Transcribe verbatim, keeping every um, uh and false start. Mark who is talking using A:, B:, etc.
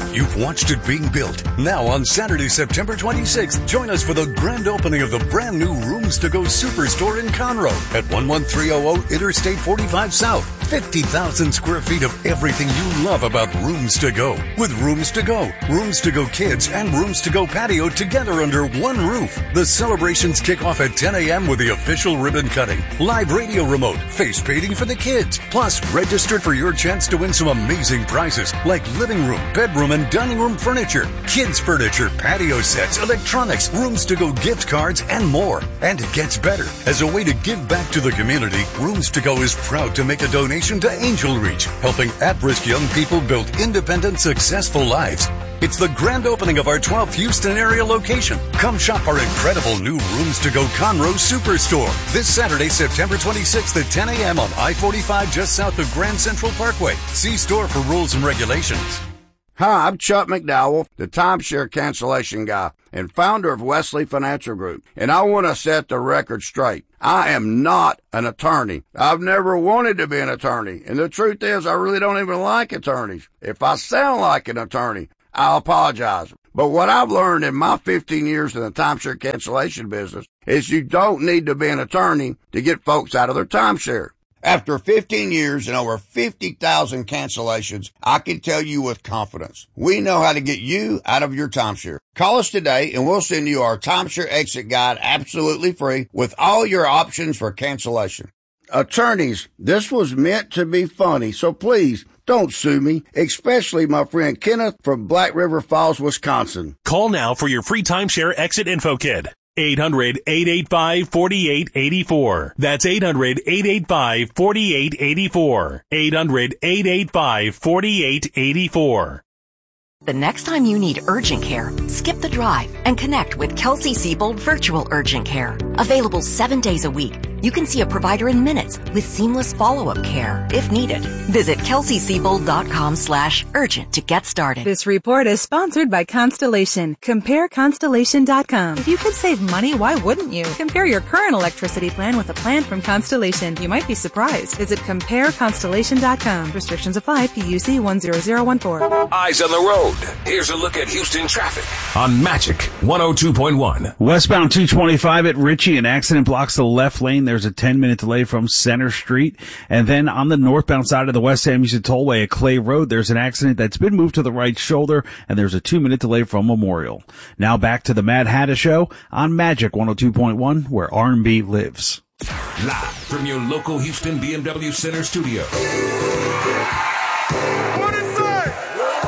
A: You've watched it being built. Now on Saturday, September twenty-sixth, join us for the grand opening of the brand new Rooms to Go Superstore in Conroe at one one three hundred Interstate forty-five South. fifty thousand square feet of everything you love about Rooms to Go. With Rooms to Go, Rooms to Go Kids, and Rooms to Go Patio together under one roof. The celebrations kick off at ten a.m. with the official ribbon cutting, live radio remote, face painting for the kids. Plus, register for your chance to win some amazing prizes like living room, bedroom, and dining room furniture, kids furniture, patio sets, electronics, Rooms to Go gift cards, and more. And it gets better. As a way to give back to the community, Rooms to Go is proud to make a donation to Angel Reach, helping at-risk young people build independent, successful lives. It's the grand opening of our twelfth Houston area location. Come shop our incredible new Rooms to Go Conroe Superstore this Saturday, September twenty-sixth at ten a.m. on I forty-five just south of Grand Central Parkway. See store for rules and regulations.
B: Hi, I'm Chuck McDowell, the timeshare cancellation guy and founder of Wesley Financial Group, and I want to set the record straight. I am not an attorney. I've never wanted to be an attorney, and the truth is I really don't even like attorneys. If I sound like an attorney, I apologize. But what I've learned in my fifteen years in the timeshare cancellation business is you don't need to be an attorney to get folks out of their timeshare. After fifteen years and over fifty thousand cancellations, I can tell you with confidence, we know how to get you out of your timeshare. Call us today and we'll send you our timeshare exit guide absolutely free with all your options for cancellation. Attorneys, this was meant to be funny, so please don't sue me, especially my friend Kenneth from Black River Falls, Wisconsin.
C: Call now for your free timeshare exit info kit. eight hundred, eight eight five, four eight eight four. That's eight hundred, eight eight five, four eight eight four. eight hundred, eight eight five, four eight eight four.
D: The next time you need urgent care, skip the drive and connect with Kelsey Siebold Virtual Urgent Care. Available seven days a week, you can see a provider in minutes with seamless follow-up care if needed. Visit kelsey siebold dot com slash urgent to get started.
E: This report is sponsored by Constellation. Compare Constellation dot com. If you could save money, why wouldn't you? Compare your current electricity plan with a plan from Constellation. You might be surprised. Visit compare constellation dot com. Restrictions apply. P U C one zero zero one four.
F: Eyes on the road. Here's a look at Houston traffic on Magic one oh two point one.
G: Westbound two twenty-five at Ritchie, an accident blocks the left lane. There's a ten minute delay from Center Street. And then on the northbound side of the West Sam Houston Tollway at Clay Road, there's an accident that's been moved to the right shoulder, and there's a two minute delay from Memorial. Now back to the Mad Hatter Show on Magic one oh two point one, where R and B lives.
F: Live from your local Houston B M W Center studio.